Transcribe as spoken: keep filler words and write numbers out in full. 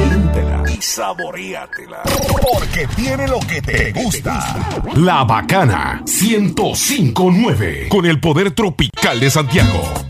Siéntela y saboreatela. Porque tiene lo que te gusta. La Bacana ciento cinco punto nueve con el poder tropical de Santiago.